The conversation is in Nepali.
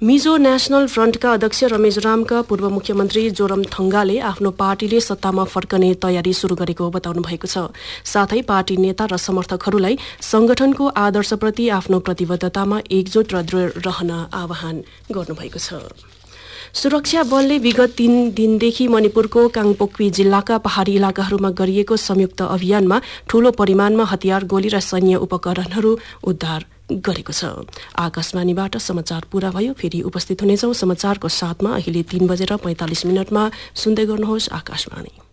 मिजो नेशनल फ्रन्टका अध्यक्ष रमेश रामका पूर्व मुख्यमन्त्री जोरमथङ्गाले आफ्नो पार्टीले सत्तामा फर्कने तयारी शुरू गरेको बताउनु भएको छ। साथै पार्टी नेता र समर्थकहरूलाई संगठनको आदर्शप्रति आफ्नो प्रतिबद्धतामा एकजुट र दृढ रहन आह्वान गर्नुभएको छ। सुरक्षा बलले विगत 3 दिनदेखि मणिपुरको काङपोक्पी जिल्लाका पहाडी इलाकाहरूमा गरिएको संयुक्त अभियानमा ठूलो परिमाणमा हतियार, गोली र सैन्य उपकरणहरू उद्धार गरेको छ। आकाशवाणीबाट समाचार पूरा भयो। फेरि उपस्थित हुनेछौं समाचारको साथमा। अहिले 3:45 सुन्दै गर्नुहोस् आकाशवाणी।